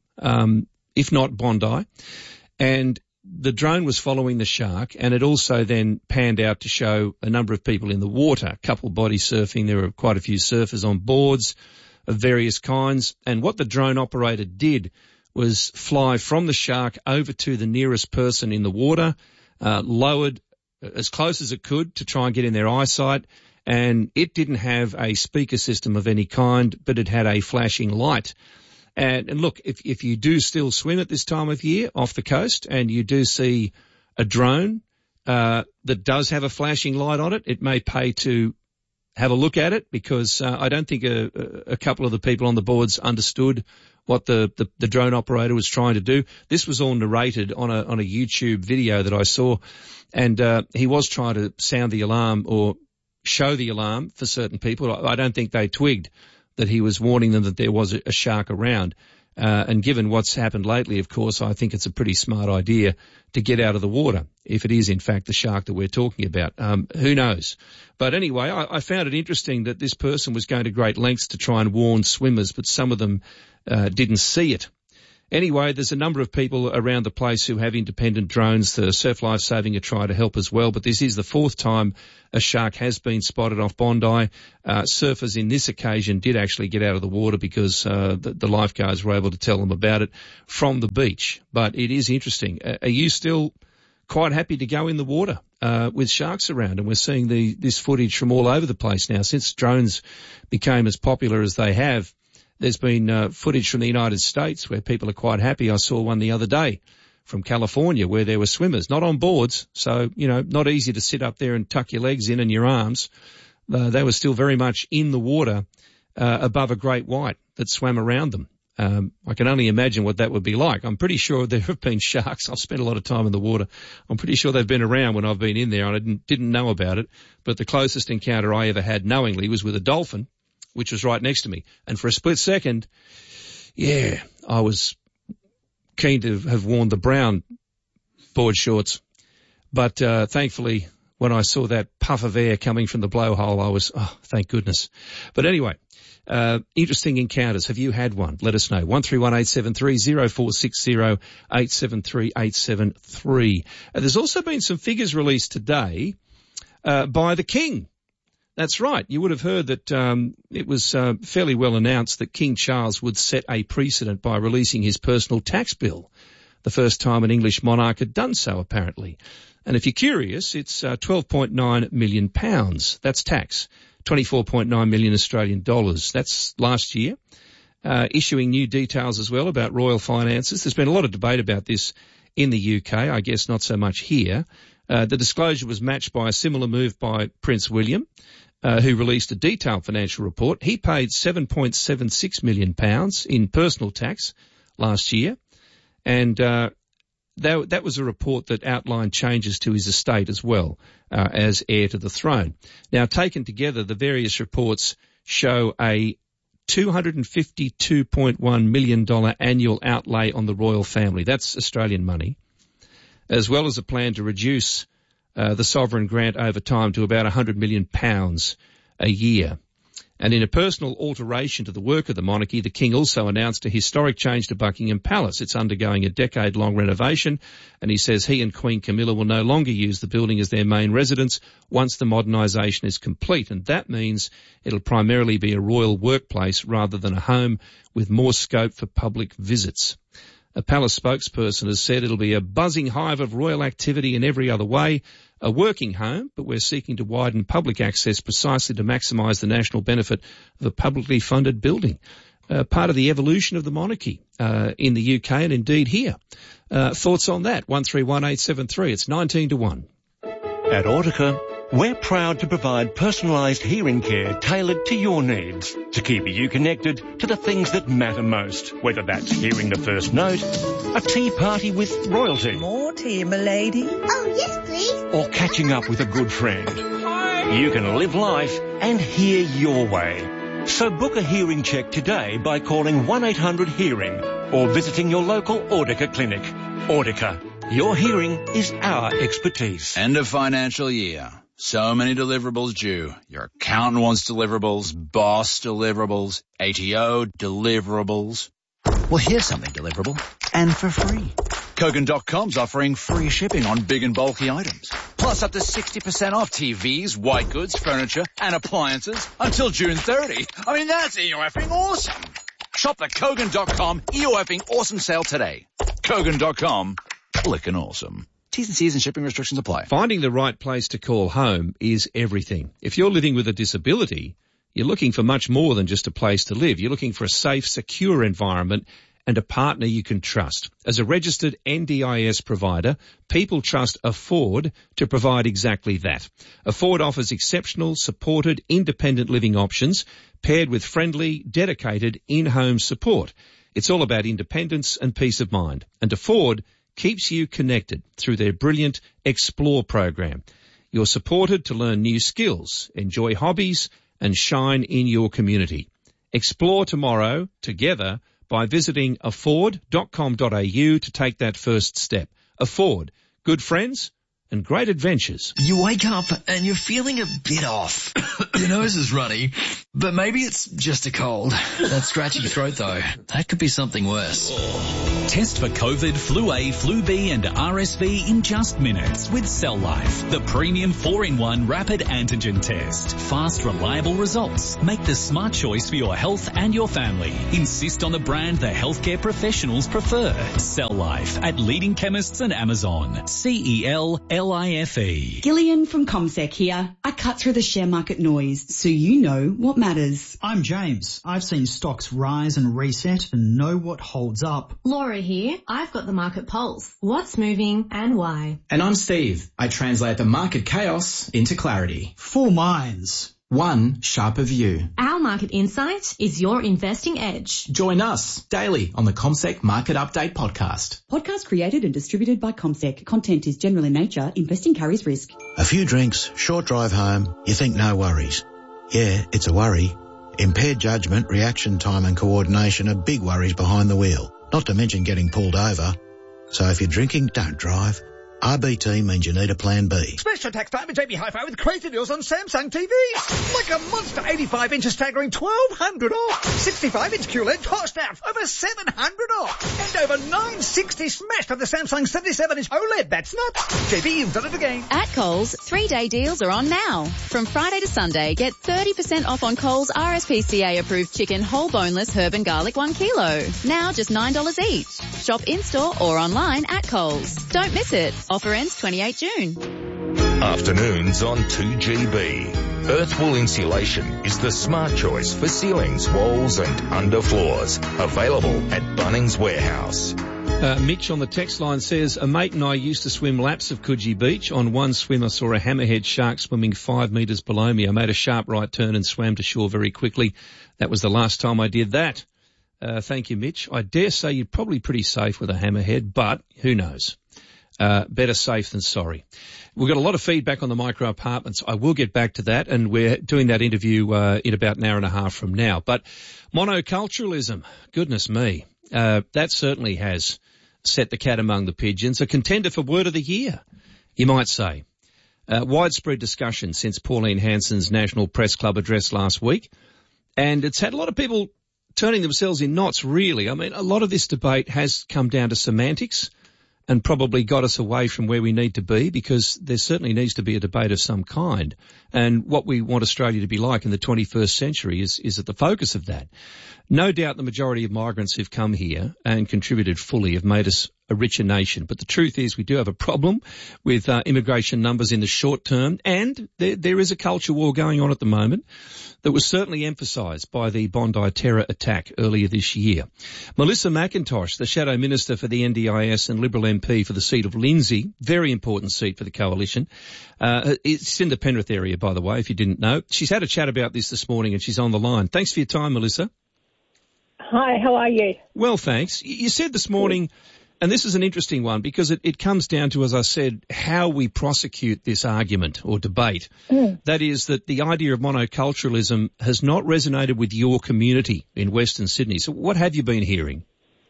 if not Bondi, and the drone was following the shark, and it also then panned out to show a number of people in the water, a couple body surfing. There were quite a few surfers on boards of various kinds, and what the drone operator did was fly from the shark over to the nearest person in the water, lowered as close as it could to try and get in their eyesight, and it didn't have a speaker system of any kind, but it had a flashing light. And look, if you do still swim at this time of year off the coast and you do see a drone that does have a flashing light on it, it may pay to have a look at it, because I don't think a couple of the people on the boards understood what the drone operator was trying to do. This was all narrated on a YouTube video that I saw, and he was trying to sound the alarm or show the alarm for certain people. I don't think they twigged that he was warning them that there was a shark around. And given what's happened lately, of course, I think it's a pretty smart idea to get out of the water, if it is in fact the shark that we're talking about. Who knows? But anyway, I found it interesting that this person was going to great lengths to try and warn swimmers, but some of them didn't see it. Anyway, there's a number of people around the place who have independent drones. The Surf Life Saving are trying to help as well, but this is the fourth time a shark has been spotted off Bondi. Surfers in this occasion did actually get out of the water because the lifeguards were able to tell them about it from the beach. But it is interesting. Are you still quite happy to go in the water with sharks around? And we're seeing this footage from all over the place now. Since drones became as popular as they have, there's been footage from the United States where people are quite happy. I saw one the other day from California where there were swimmers, not on boards, so, not easy to sit up there and tuck your legs in and your arms. They were still very much in the water above a great white that swam around them. I can only imagine what that would be like. I'm pretty sure there have been sharks. I've spent a lot of time in the water. I'm pretty sure they've been around when I've been in there, and I didn't know about it. But the closest encounter I ever had knowingly was with a dolphin, which was right next to me. And for a split second, I was keen to have worn the brown board shorts. But thankfully, when I saw that puff of air coming from the blowhole, I was, thank goodness. But anyway, interesting encounters. Have you had one? Let us know. 131873 0460 873 873. There's also been some figures released today by the King. That's right. You would have heard that it was fairly well announced that King Charles would set a precedent by releasing his personal tax bill, the first time an English monarch had done so, apparently. And if you're curious, it's £12.9 million. That's tax. 24.9 million Australian dollars. That's last year. Issuing new details as well about royal finances. There's been a lot of debate about this in the UK. I guess not so much here. The disclosure was matched by a similar move by Prince William, who released a detailed financial report. He paid £7.76 million in personal tax last year, and that was a report that outlined changes to his estate as well as heir to the throne. Now, taken together, the various reports show a $252.1 million annual outlay on the royal family. That's Australian money, as well as a plan to reduce the sovereign grant over time to about £100 million a year. And in a personal alteration to the work of the monarchy, the King also announced a historic change to Buckingham Palace. It's undergoing a decade-long renovation, and he says he and Queen Camilla will no longer use the building as their main residence once the modernisation is complete, and that means it'll primarily be a royal workplace rather than a home with more scope for public visits. A palace spokesperson has said it'll be a buzzing hive of royal activity in every other way, a working home, but we're seeking to widen public access precisely to maximise the national benefit of a publicly funded building. Part of the evolution of the monarchy in the UK and indeed here. Thoughts on that? 131873. It's 19-1. At Audica, we're proud to provide personalised hearing care tailored to your needs to keep you connected to the things that matter most, whether that's hearing the first note, a tea party with royalty. More tea, milady. Oh, yes, please. Or catching up with a good friend. Hi. You can live life and hear your way. So book a hearing check today by calling 1-800-HEARING or visiting your local Audica clinic. Audica, your hearing is our expertise. End of financial year. So many deliverables due. Your accountant wants deliverables, boss deliverables, ATO deliverables. Well, here's something deliverable, and for free. Kogan.com's offering free shipping on big and bulky items. Plus up to 60% off TVs, white goods, furniture, and appliances until June 30. I mean, that's EOFing awesome. Shop the Kogan.com EOFing awesome sale today. Kogan.com, clickin' awesome. T's and C's and shipping restrictions apply. Finding the right place to call home is everything. If you're living with a disability, you're looking for much more than just a place to live. You're looking for a safe, secure environment and a partner you can trust. As a registered NDIS provider, People Trust Afford to provide exactly that. Afford offers exceptional, supported, independent living options paired with friendly, dedicated in-home support. It's all about independence and peace of mind. And Afford keeps you connected through their brilliant Explore program. You're supported to learn new skills, enjoy hobbies and shine in your community. Explore tomorrow together by visiting afford.com.au to take that first step. Afford. Good friends and great adventures. You wake up and you're feeling a bit off. Your nose is runny, but maybe it's just a cold. That scratchy throat though, that could be something worse. Test for COVID, Flu A, Flu B and RSV in just minutes with Cell Life, the premium 4-in-1 rapid antigen test. Fast, reliable results. Make the smart choice for your health and your family. Insist on the brand the healthcare professionals prefer. Cell Life at leading chemists and Amazon. CELLIFE. Gillian from CommSec here. I cut through the share market noise so you know what matters. I'm James. I've seen stocks rise and reset and know what holds up. Laura here. I've got the market pulse. What's moving and why? And I'm Steve. I translate the market chaos into clarity. 4 minds. One sharper view. Our market insight is your investing edge. Join us daily on the CommSec Market Update podcast. Podcast created and distributed by CommSec. Content is general in nature. Investing carries risk. A few drinks, short drive home, you think no worries. Yeah, it's a worry. Impaired judgment, reaction time and coordination are big worries behind the wheel, not to mention getting pulled over. So if you're drinking, don't drive. RBT means you need a plan B. Special tax time at JB Hi-Fi with crazy deals on Samsung TVs. Like a monster 85-inch staggering $1,200 off. 65-inch QLED tossed out over $700 off. And over $960 smashed on the Samsung 77-inch OLED. That's nuts. JB, you've done it again. At Coles, 3-day deals are on now. From Friday to Sunday, get 30% off on Coles RSPCA-approved chicken whole boneless herb and garlic 1 kilo. Now just $9 each. Shop in-store or online at Coles. Don't miss it. Offer ends 28 June. Afternoons on 2GB. Earthwool Insulation is the smart choice for ceilings, walls and underfloors. Available at Bunnings Warehouse. Mitch on the text line says, a mate and I used to swim laps of Coogee Beach. On one swim I saw a hammerhead shark swimming 5 metres below me. I made a sharp right turn and swam to shore very quickly. That was the last time I did that. Thank you, Mitch. I dare say you're probably pretty safe with a hammerhead, but who knows? Better safe than sorry. We've got a lot of feedback on the micro apartments. I will get back to that, and we're doing that interview in about an hour and a half from now. But monoculturalism, goodness me, that certainly has set the cat among the pigeons. A contender for Word of the Year, you might say. Widespread discussion since Pauline Hanson's National Press Club address last week, and it's had a lot of people turning themselves in knots, really. I mean, a lot of this debate has come down to semantics and probably got us away from where we need to be, because there certainly needs to be a debate of some kind. And what we want Australia to be like in the 21st century is at the focus of that. No doubt the majority of migrants who've come here and contributed fully have made us a richer nation. But the truth is we do have a problem with immigration numbers in the short term, and there is a culture war going on at the moment that was certainly emphasised by the Bondi terror attack earlier this year. Melissa McIntosh, the Shadow Minister for the NDIS and Liberal MP for the seat of Lindsay, very important seat for the Coalition. It's in the Penrith area, by the way, if you didn't know. She's had a chat about this morning and she's on the line. Thanks for your time, Melissa. Hi, how are you? Well, thanks. You said this morning, and this is an interesting one because it comes down to, as I said, how we prosecute this argument or debate. That is that the idea of monoculturalism has not resonated with your community in Western Sydney. So what have you been hearing?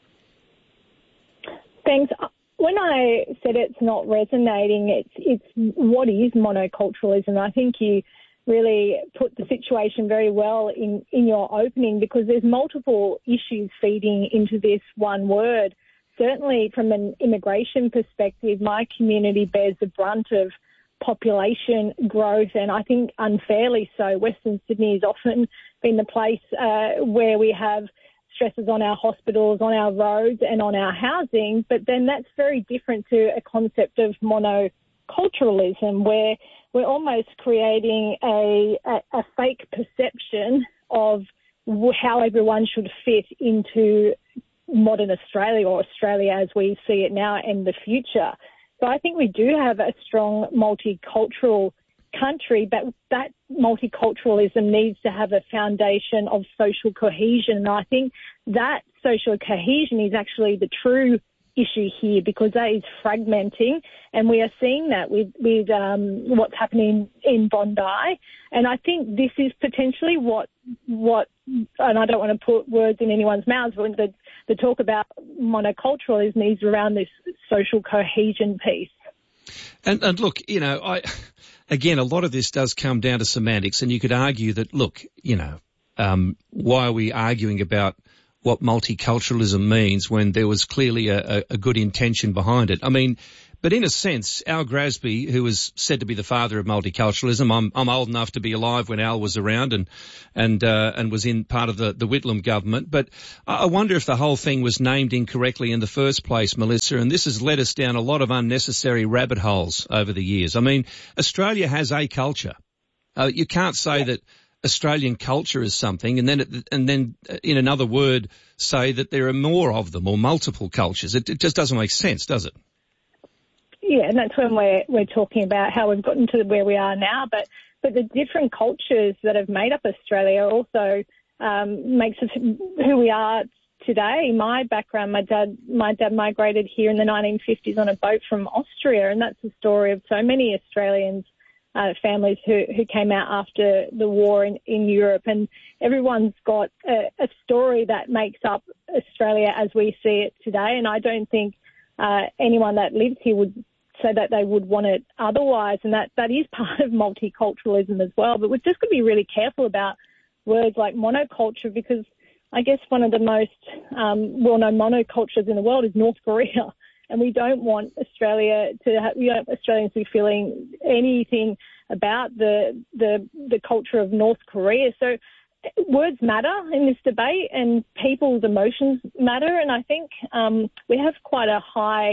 Thanks. When I said it's not resonating, it's what is monoculturalism? I think you really put the situation very well in your opening, because there's multiple issues feeding into this one word. Certainly from an immigration perspective, my community bears the brunt of population growth, and I think unfairly so. Western Sydney has often been the place where we have stresses on our hospitals, on our roads and on our housing, but then that's very different to a concept of monoculturalism, where we're almost creating a fake perception of how everyone should fit into modern Australia, or Australia as we see it now and the future. So I think we do have a strong multicultural country, but that multiculturalism needs to have a foundation of social cohesion. And I think that social cohesion is actually the true issue here, because that is fragmenting, and we are seeing that with what's happening in Bondi. And I think this is potentially what, and I don't want to put words in anyone's mouths, but the talk about monoculturalism is around this social cohesion piece. And look, again, a lot of this does come down to semantics, and you could argue that, look, why are we arguing about what multiculturalism means when there was clearly a good intention behind it? I mean, but in a sense, Al Grasby, who was said to be the father of multiculturalism, I'm old enough to be alive when Al was around and was in part of the Whitlam government. But I wonder if the whole thing was named incorrectly in the first place, Melissa, and this has led us down a lot of unnecessary rabbit holes over the years. I mean, Australia has a culture. You can't say that Australian culture is something and then in another word say that there are more of them or multiple cultures. It just doesn't make sense, does it? Yeah, and that's when we're talking about how we've gotten to where we are now. But the different cultures that have made up Australia also makes us who we are today. My background, my dad migrated here in the 1950s on a boat from Austria, and that's the story of so many Australians, families who came out after the war in Europe. And everyone's got a story that makes up Australia as we see it today. And I don't think anyone that lives here would say that they would want it otherwise, and that is part of multiculturalism as well. But we've just got to be really careful about words like monoculture, because I guess one of the most well-known monocultures in the world is North Korea, and we don't want Australians to be feeling anything about the culture of North Korea. So words matter in this debate, and people's emotions matter, and I think we have quite a high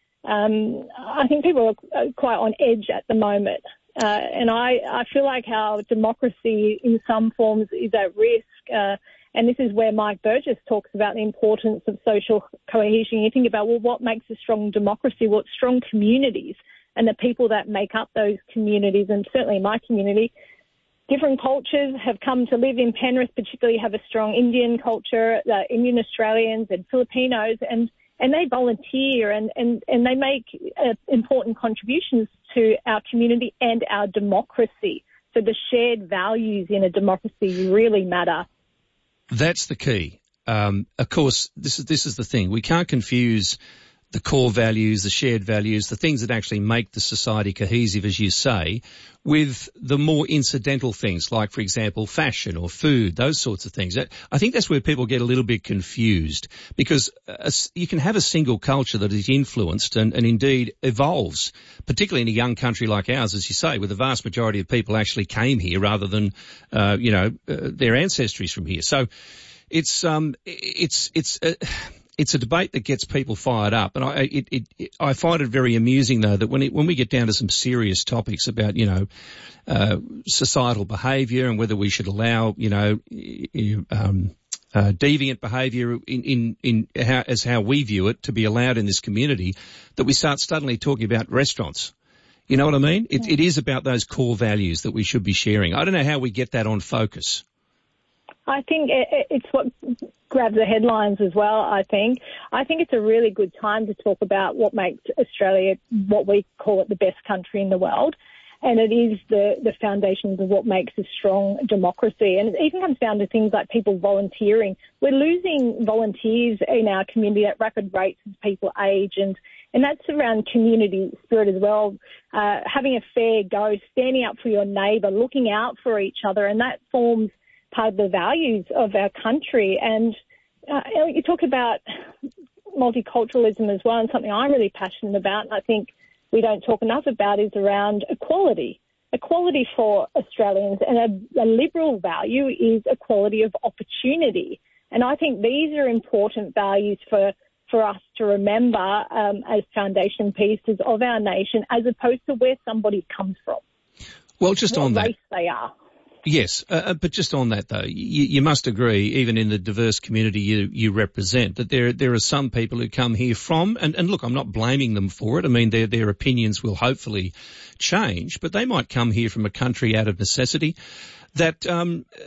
I think people are quite on edge at the moment. And I feel like our democracy in some forms is at risk. And this is where Mike Burgess talks about the importance of social cohesion. You think about, well, what makes a strong democracy? Well, it's strong communities and the people that make up those communities. And certainly my community, different cultures have come to live in Penrith, particularly have a strong Indian culture, Indian Australians and Filipinos, and they volunteer and they make important contributions to our community and our democracy. So the shared values in a democracy really matter. That's the key. Of course, this is the thing. We can't confuse the core values, the shared values, the things that actually make the society cohesive, as you say, with the more incidental things like, for example, fashion or food, those sorts of things. I think that's where people get a little bit confused, because you can have a single culture that is influenced and indeed evolves, particularly in a young country like ours, as you say, where the vast majority of people actually came here rather than, their ancestries from here. So it's a debate that gets people fired up, and I find it very amusing though that when we get down to some serious topics about societal behaviour and whether we should allow deviant behaviour in how we view it to be allowed in this community, that we start suddenly talking about restaurants. You know what I mean? It is about those core values that we should be sharing. I don't know how we get that on focus. I think it's what grabs the headlines as well, I think it's a really good time to talk about what makes Australia, what we call it, the best country in the world. And it is the foundations of what makes a strong democracy. And it even comes down to things like people volunteering. We're losing volunteers in our community at rapid rates as people age, and that's around community spirit as well. Having a fair go, standing up for your neighbour, looking out for each other, and that forms part of the values of our country. And you talk about multiculturalism as well, and something I'm really passionate about, and I think we don't talk enough about, is around equality for Australians. And a liberal value is equality of opportunity. And I think these are important values for us to remember as foundation pieces of our nation, as opposed to where somebody comes from. Well, just on that, what race they are. Yes, but just on that though, you must agree, even in the diverse community you represent, that there are some people who come here from, and look, I'm not blaming them for it. I mean, their opinions will hopefully change, but they might come here from a country out of necessity that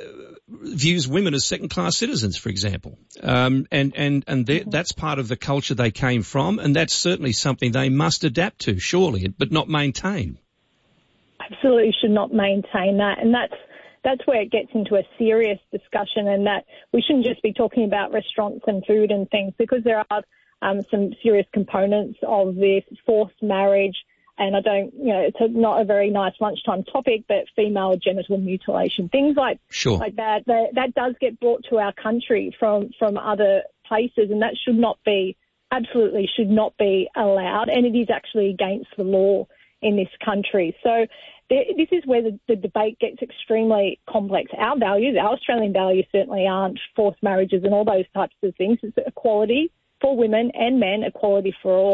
views women as second-class citizens, for example. That's part of the culture they came from, and that's certainly something they must adapt to, surely, but not maintain. Absolutely should not maintain that, and that's where it gets into a serious discussion, and that we shouldn't just be talking about restaurants and food and things, because there are some serious components of this, forced marriage, and it's not a very nice lunchtime topic, but female genital mutilation, things like that. That does get brought to our country from other places, and that absolutely should not be allowed, and it is actually against the law in this country. So this is where the debate gets extremely complex. Our values, our Australian values, certainly aren't forced marriages and all those types of things. It's equality for women and men, equality for all.